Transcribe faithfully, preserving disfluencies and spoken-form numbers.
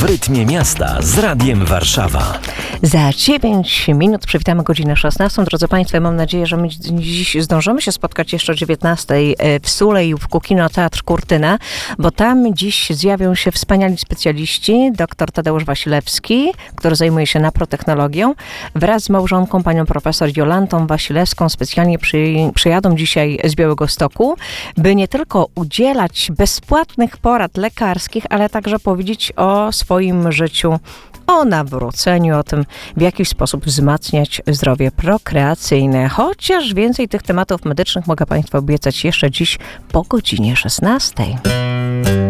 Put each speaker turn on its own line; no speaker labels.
W rytmie miasta z Radiem Warszawa.
Za dziewięć minut przywitamy godzinę szesnastą. Drodzy Państwo, mam nadzieję, że my dziś zdążymy się spotkać jeszcze o dziewiętnastej w Sulejówku, Kino Teatr Kurtyna, bo tam dziś zjawią się wspaniali specjaliści. Dr Tadeusz Wasilewski, który zajmuje się naprotechnologią, wraz z małżonką, panią profesor Jolantą Wasilewską, specjalnie przy, przyjadą dzisiaj z Białegostoku, by nie tylko udzielać bezpłatnych porad lekarskich, ale także powiedzieć o swoim życiu, o nawróceniu, o tym, w jaki sposób wzmacniać zdrowie prokreacyjne. Chociaż więcej tych tematów medycznych mogę Państwu obiecać jeszcze dziś po godzinie szesnastej.